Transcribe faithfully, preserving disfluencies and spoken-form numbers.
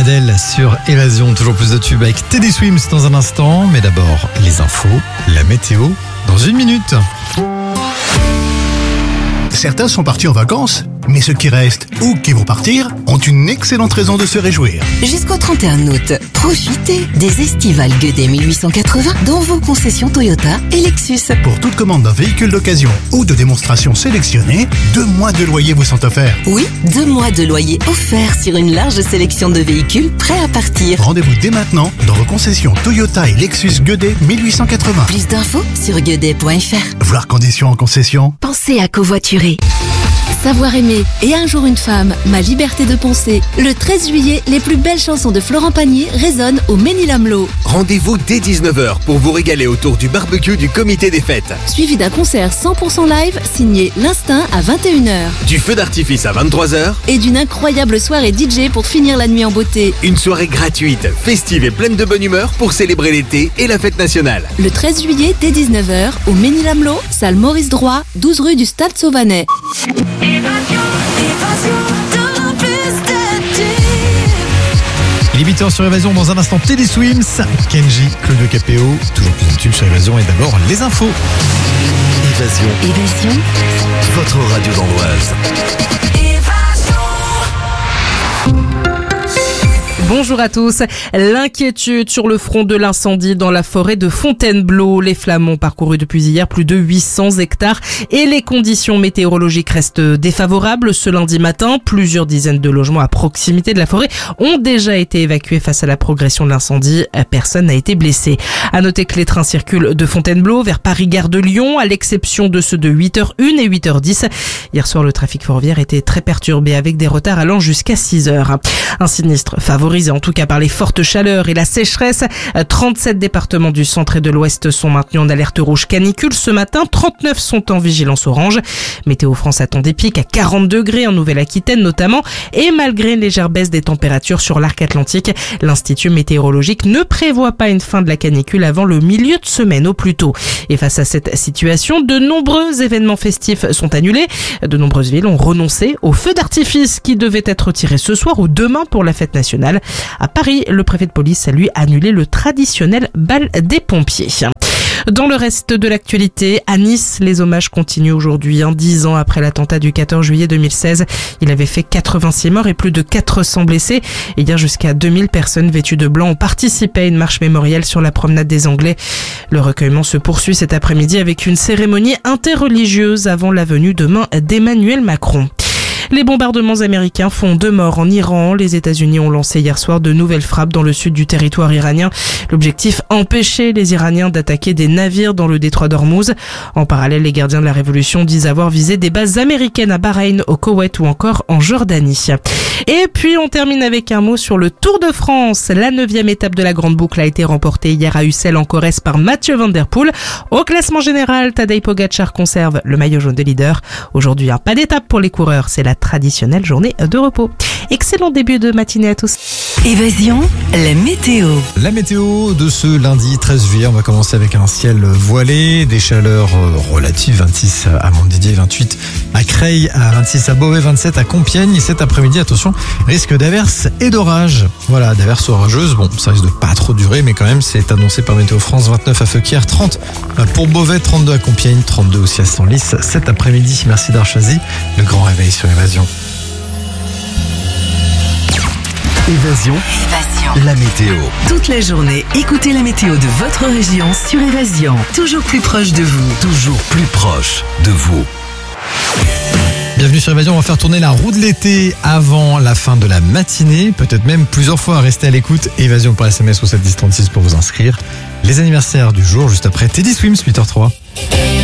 Adèle sur Évasion, toujours plus de tubes avec Teddy Swims dans un instant. Mais d'abord, les infos, la météo, dans une minute. Certains sont partis en vacances, mais ceux qui restent ou qui vont partir ont une excellente raison de se réjouir. Jusqu'au trente et un août, profitez des estivales Guedet mille huit cent quatre-vingts dans vos concessions Toyota et Lexus. Pour toute commande d'un véhicule d'occasion ou de démonstration sélectionné, deux mois de loyer vous sont offerts. Oui, deux mois de loyer offerts sur une large sélection de véhicules prêts à partir. Rendez-vous dès maintenant dans vos concessions Toyota et Lexus Guedet mille huit cent quatre-vingts. Plus d'infos sur guedet point f r. Voir conditions en concession. Pensez à covoiturer. Savoir aimer et un jour une femme, ma liberté de penser. Le treize juillet, les plus belles chansons de Florent Pagny résonnent au Ménil-Amelot. Rendez-vous dès dix-neuf heures pour vous régaler autour du barbecue du comité des fêtes. Suivi d'un concert cent pour cent live signé L'Instinct à vingt et une heures. Du feu d'artifice à vingt-trois heures. Et d'une incroyable soirée D J pour finir la nuit en beauté. Une soirée gratuite, festive et pleine de bonne humeur pour célébrer l'été et la fête nationale. Le treize juillet, dès dix-neuf heures, au Ménil-Amelot, salle Maurice Droit, douze rue du Stade Sauvanet. Il est huit heures sur Évasion, dans un instant Teddy Swims, Kenji, Claudio Capéo, toujours plus de tubes sur Évasion et d'abord les infos. Évasion. Évasion. Votre radio d'Andoise. Bonjour à tous. L'inquiétude sur le front de l'incendie dans la forêt de Fontainebleau. Les flammes ont parcouru depuis hier plus de huit cents hectares et les conditions météorologiques restent défavorables. Ce lundi matin, plusieurs dizaines de logements à proximité de la forêt ont déjà été évacués face à la progression de l'incendie. Personne n'a été blessé. À noter que les trains circulent de Fontainebleau vers Paris-Gare de Lyon, à l'exception de ceux de huit heures une et huit heures dix. Hier soir, le trafic ferroviaire était très perturbé avec des retards allant jusqu'à six heures. Un sinistre favorisé en tout cas par les fortes chaleurs et la sécheresse. trente-sept départements du centre et de l'ouest sont maintenus en alerte rouge canicule ce matin. trente-neuf sont en vigilance orange. Météo France attend des pics à quarante degrés en Nouvelle-Aquitaine notamment. Et malgré une légère baisse des températures sur l'arc atlantique, l'Institut météorologique ne prévoit pas une fin de la canicule avant le milieu de semaine au plus tôt. Et face à cette situation, de nombreux événements festifs sont annulés. De nombreuses villes ont renoncé aux feux d'artifice qui devaient être tirés ce soir ou demain pour la fête nationale. À Paris, le préfet de police a lui annulé le traditionnel bal des pompiers. Dans le reste de l'actualité, à Nice, les hommages continuent aujourd'hui, hein, dix ans après l'attentat du quatorze juillet deux mille seize. Il avait fait quatre-vingt-six morts et plus de quatre cents blessés. Et hier, jusqu'à deux mille personnes vêtues de blanc ont participé à une marche mémorielle sur la promenade des Anglais. Le recueillement se poursuit cet après-midi avec une cérémonie interreligieuse avant la venue demain d'Emmanuel Macron. Les bombardements américains font deux morts en Iran. Les États-Unis ont lancé hier soir de nouvelles frappes dans le sud du territoire iranien. L'objectif, empêcher les Iraniens d'attaquer des navires dans le détroit d'Ormuz. En parallèle, les gardiens de la révolution disent avoir visé des bases américaines à Bahreïn, au Koweït ou encore en Jordanie. Et puis, on termine avec un mot sur le Tour de France. La neuvième étape de la Grande Boucle a été remportée hier à Ussel en Corrèze par Mathieu Van Der Poel. Au classement général, Tadej Pogačar conserve le maillot jaune de leader. Aujourd'hui, un pas d'étape pour les coureurs. C'est la traditionnelle journée de repos. Excellent début de matinée à tous. Évasion, la météo. La météo de ce lundi treize juillet, on va commencer avec un ciel voilé, des chaleurs relatives, vingt-six à Montdidier, vingt-huit à Creil, à vingt-six à Beauvais, vingt-sept à Compiègne. Et cet après-midi, attention, risque d'averses et d'orages. Voilà, d'averses orageuses. Bon, ça risque de pas trop durer, mais quand même, c'est annoncé par Météo France. vingt-neuf à Feuquières, trente pour Beauvais, trente-deux à Compiègne, trente-deux aussi à Senlis cet après-midi. Merci d'avoir choisi le grand réveil sur Évasion. Évasion. Évasion. La météo. Toute la journée, écoutez la météo de votre région sur Évasion. Toujours plus proche de vous. Toujours plus proche de vous. Bienvenue sur Évasion, on va faire tourner la roue de l'été avant la fin de la matinée, peut-être même plusieurs fois. Restez à l'écoute. Évasion par S M S au sept dix trente-six pour vous inscrire. Les anniversaires du jour, juste après Teddy Swims, huit heures zéro trois.